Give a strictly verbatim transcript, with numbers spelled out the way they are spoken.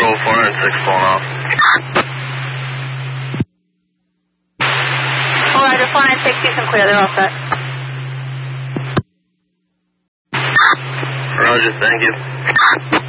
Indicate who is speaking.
Speaker 1: four nine six pulling off.
Speaker 2: Roger, four nine six, Houston clear, they're all set.
Speaker 1: Roger, thank you.